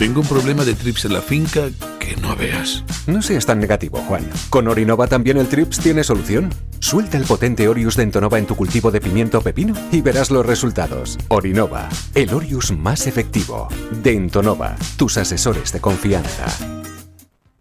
Tengo un problema de trips en la finca que no veas. No seas tan negativo, Juan. Con Orinova también el trips tiene solución. Suelta el potente Orius Dentonova en tu cultivo de pimiento o pepino y verás los resultados. Orinova, el Orius más efectivo. Dentonova, tus asesores de confianza.